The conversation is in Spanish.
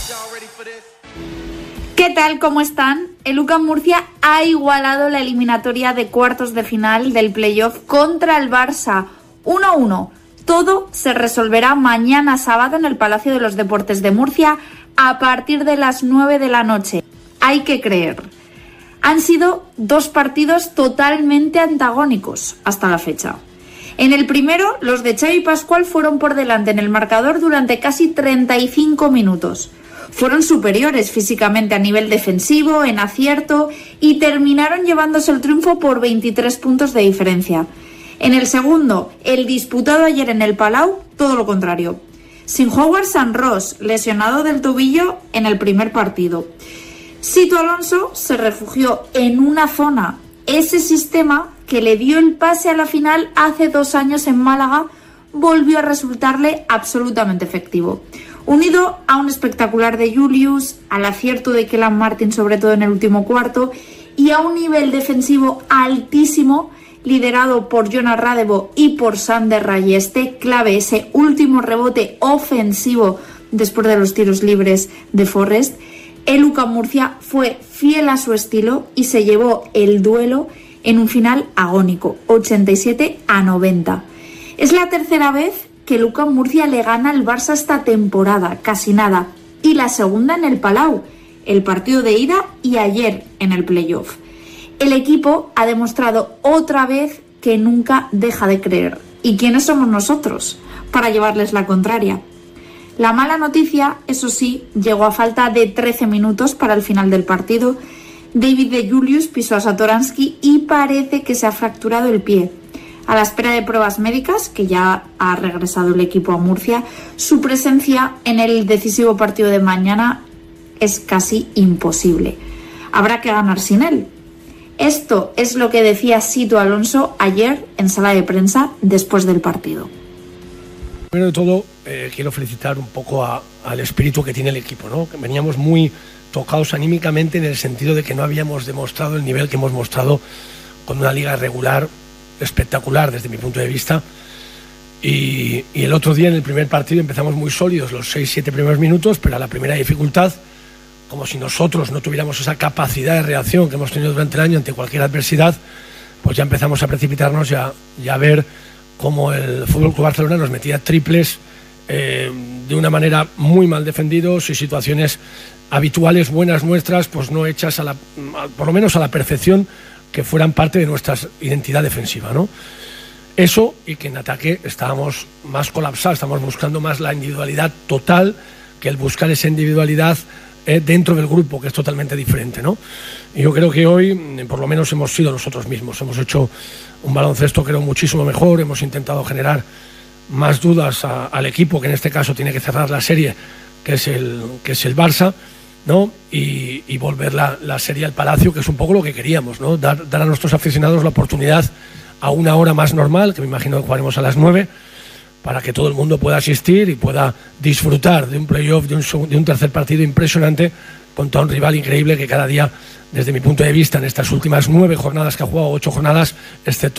¿Qué tal? ¿Cómo están? El UCAM Murcia ha igualado la eliminatoria de cuartos de final del playoff contra el Barça 1-1. Todo se resolverá mañana sábado en el Palacio de los Deportes de Murcia a partir de las 9 de la noche. Hay que creer. Han sido dos partidos totalmente antagónicos hasta la fecha. En el primero, los de Xavi Pascual fueron por delante en el marcador durante casi 35 minutos. Fueron superiores físicamente a nivel defensivo, en acierto, y terminaron llevándose el triunfo por 23 puntos de diferencia. En el segundo, el disputado ayer en el Palau, todo lo contrario. Sin Howard Sanros, lesionado del tobillo en el primer partido. Sito Alonso se refugió en una zona, ese sistema que le dio el pase a la final hace 2 años en Málaga, volvió a resultarle absolutamente efectivo. Unido a un espectacular de Julius, al acierto de Kelan Martin sobre todo en el último cuarto y a un nivel defensivo altísimo liderado por Jonas Radevo y por Sander Rayeste, clave ese último rebote ofensivo después de los tiros libres de Forrest, el UCAM Murcia fue fiel a su estilo y se llevó el duelo en un final agónico, 87-90. Es la tercera vez que el UCAM Murcia le gana al Barça esta temporada, casi nada, y la segunda en el Palau, el partido de ida y ayer en el playoff. El equipo ha demostrado otra vez que nunca deja de creer. ¿Y quiénes somos nosotros para llevarles la contraria? La mala noticia, eso sí, llegó a falta de 13 minutos para el final del partido. David de Julius pisó a Satoransky y parece que se ha fracturado el pie. A la espera de pruebas médicas, que ya ha regresado el equipo a Murcia, su presencia en el decisivo partido de mañana es casi imposible. Habrá que ganar sin él. Esto es lo que decía Sito Alonso ayer en sala de prensa después del partido. Primero de todo, quiero felicitar un poco al espíritu que tiene el equipo, ¿no? Que veníamos muy tocados anímicamente en el sentido de que no habíamos demostrado el nivel que hemos mostrado con una liga regular espectacular desde mi punto de vista. Y el otro día en el primer partido empezamos muy sólidos los 6-7 primeros minutos, pero a la primera dificultad, como si nosotros no tuviéramos esa capacidad de reacción que hemos tenido durante el año ante cualquier adversidad, pues ya empezamos a precipitarnos y a ver cómo el FC Barcelona nos metía triples de una manera muy mal defendidos y situaciones habituales, buenas nuestras, pues no hechas por lo menos a la perfección, que fueran parte de nuestra identidad defensiva, ¿no? Eso, y que en ataque estábamos más colapsados, estamos buscando más la individualidad total que el buscar esa individualidad dentro del grupo, que es totalmente diferente, ¿no? Y yo creo que hoy, por lo menos, hemos sido nosotros mismos. Hemos hecho un baloncesto, creo, muchísimo mejor. Hemos intentado generar más dudas al equipo, que en este caso tiene que cerrar la serie, que es el Barça, ¿no? Y volver la serie al Palacio, que es un poco lo que queríamos, ¿no? Dar a nuestros aficionados la oportunidad a una hora más normal, que me imagino que jugaremos a las 9, para que todo el mundo pueda asistir y pueda disfrutar de un playoff, de un tercer partido impresionante contra un rival increíble que cada día, desde mi punto de vista, en estas últimas 9 jornadas que ha jugado, 8 jornadas, excepto